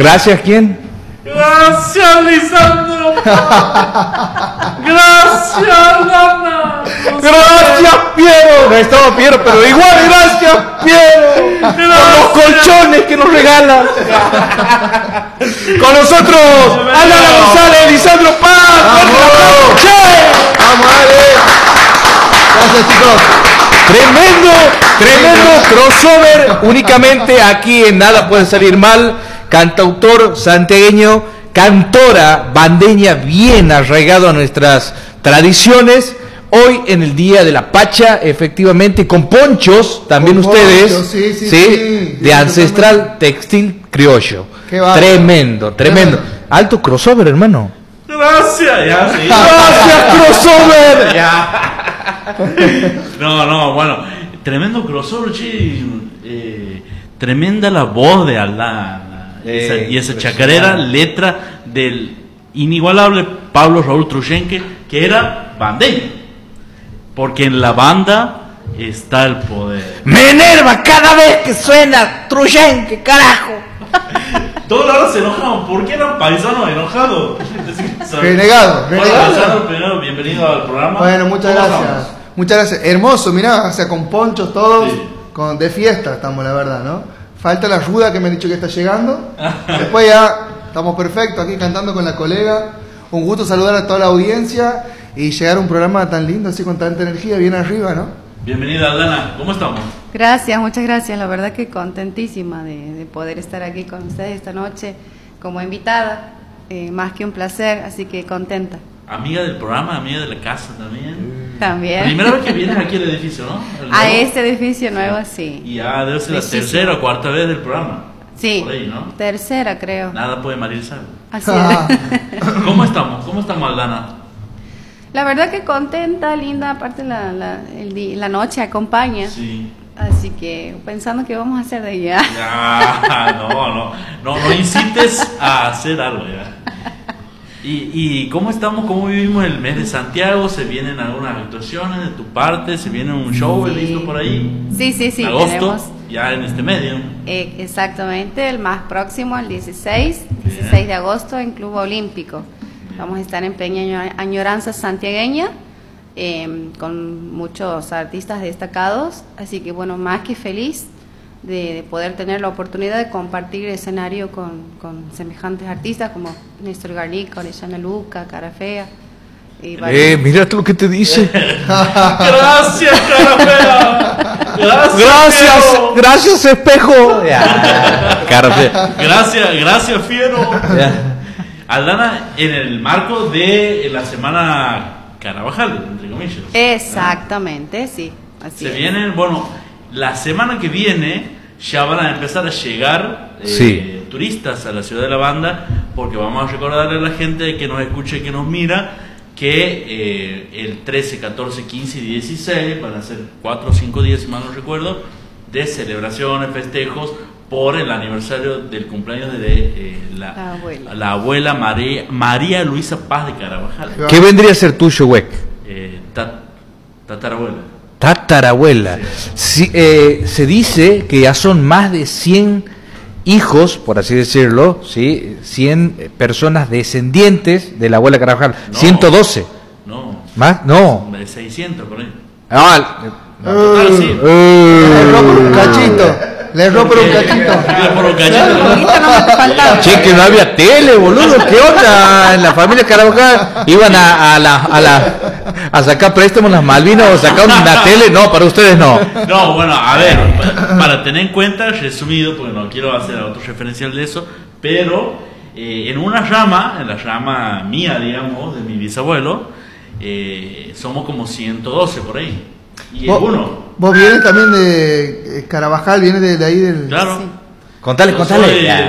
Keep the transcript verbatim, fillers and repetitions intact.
¿Gracias quién? Gracias, Lisandro. Gracias, Lana. Gracias, Piero. No estaba Piero, pero igual, gracias, Piero. Por los colchones que nos regalas. Con nosotros, Alana González, Lisandro Paz. ¡Vamos! ¡Vamos, Ale! Gracias, chicos. Tremendo, tremendo crossover. Únicamente aquí en Nada Puede Salir Mal. Cantautor santiagueño, cantora bandeña bien arraigado a nuestras tradiciones. Hoy en el Día de la Pacha, efectivamente, con ponchos, también con ustedes, ponchos, sí, sí, ¿sí? Sí, de ancestral totalmente. Textil criollo. Tremendo, tremendo. Alto crossover, hermano. Gracias, ya, sí. Gracias, crossover. Ya. No, no, bueno, tremendo crossover, che. Eh, tremenda la voz de Aldana. Esa, y esa chacarera, letra del inigualable Pablo Raúl Truyenque, que era bandeño. Porque en la banda está el poder. Me enerva cada vez que suena Truyenque, carajo. Todos ahora se enojaban. ¿Por qué eran paisanos enojados? Renegado, renegado. Bueno, bienvenido al programa. Bueno, muchas gracias. Vamos? Muchas gracias. Hermoso, mirá, o sea, con ponchos todos, sí. Con, de fiesta estamos, la verdad, ¿no? Falta la ruda que me han dicho que está llegando. Después ya estamos perfectos aquí cantando con la colega. Un gusto saludar a toda la audiencia y llegar a un programa tan lindo, así con tanta energía, bien arriba, ¿no? Bienvenida, Aldana. ¿Cómo estamos? Gracias, muchas gracias. La verdad que contentísima de, de poder estar aquí con ustedes esta noche como invitada. Eh, más que un placer, así que contenta. Amiga del programa, amiga de la casa también. También. Primera vez que vienes aquí al edificio, ¿no? A este edificio nuevo, sí. Y ya debe ser la tercera o cuarta vez del programa. Sí, por ahí, ¿no? Tercera creo. Nada puede Marilsa. Así es. ¿Cómo estamos? ¿Cómo estamos, Aldana? La verdad que contenta, linda, aparte la, la, el, la noche acompaña. Sí. Así que pensando qué vamos a hacer de allá. Ya, no, no, no, no incites a hacer algo ya. ¿Y, ¿Y cómo estamos, cómo vivimos el mes de Santiago? ¿Se vienen algunas actuaciones de tu parte? ¿Se viene un show, he sí. visto por ahí? Sí, sí, sí. En agosto, tenemos, ya en este medio. Eh, exactamente, el más próximo, el dieciséis, dieciséis de agosto en Club Olímpico. Vamos a estar en Peña Añoranza Santiagueña, eh, con muchos artistas destacados. Así que bueno, más que feliz de, de poder tener la oportunidad de compartir escenario con, con semejantes artistas como Néstor Garnica, Orellana Luca, Cara Fea. Y eh, mira lo que te dice. Gracias, Cara Fea. Gracias, gracias, Fiero. Gracias, espejo. Ya, Cara Fea. Gracias, gracias, Fiero. Ya. Aldana, en el marco de la semana Carabajal, entre comillas. Exactamente, sí. Así Se es. vienen, bueno, la semana que viene ya van a empezar a llegar eh, sí. turistas a la ciudad de la banda, porque vamos a recordarle a la gente que nos escucha y que nos mira que eh, el trece, catorce, quince y dieciséis van a ser cuatro o cinco días, si mal no recuerdo, de celebraciones, festejos por el aniversario del cumpleaños de eh, la, la abuela, la abuela María, María Luisa Paz de Carabajal. ¿Qué vendría a ser tuyo, Huec? Eh, tat, tatarabuela. Tatarabuela. Sí, eh, se dice que ya son más de cien hijos, por así decirlo, ¿sí? cien personas descendientes de la abuela Carabajal. No, ciento doce. No. ¿Más? No. seiscientos por ahí. Ah, no, total, uh, sí. uh, Le erró por un cachito. Le erró por un cachito. Por un cachito. Che, que no había tele, boludo. ¿Qué onda? En la familia Carabajal iban a, a, la, a, la, a sacar préstamos las Malvinas o sacar una tele. No, para ustedes no. No, bueno, a ver, para tener en cuenta, resumido, porque no quiero hacer otro referencial de eso, pero eh, en una rama, en la rama mía, digamos, de mi bisabuelo, eh, somos como ciento doce por ahí. Y ¿Vos, uno. Vos vienes también de Carabajal, vienes de, de ahí del... Claro. Sí. Contale, contale.